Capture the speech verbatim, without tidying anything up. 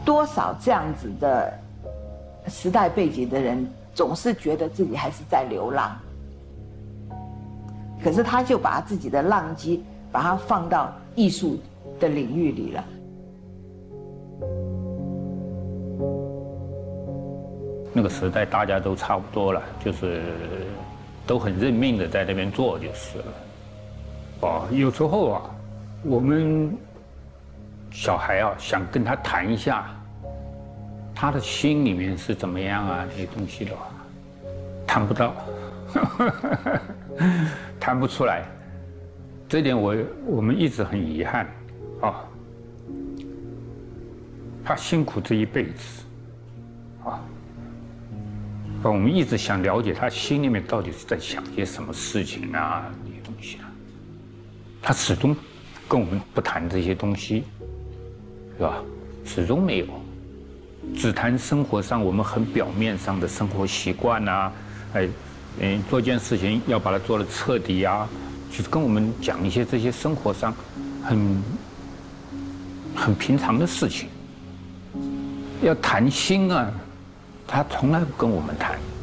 多少这样子的时代背景的人，总是觉得自己还是在流浪。可是他就把自己的浪迹，把它放到艺术的领域里了。 那个时代大家都差不多了，就是都很认命的在那边做就是了。哦，有时候啊，我们小孩啊想跟他谈一下，他的心里面是怎么样啊，这些东西的话，谈不到，谈不出来。这点我我们一直很遗憾啊。他辛苦这一辈子啊。我们一直想了解他心里面到底是在想些什么事情啊，这些东西啊，他始终跟我们不谈这些东西，是吧？始终没有，只谈生活上我们很表面上的生活习惯啊，哎，嗯，做一件事情要把它做得彻底啊，就是跟我们讲一些这些生活上很很平常的事情。要谈心啊。他从来不跟我们谈。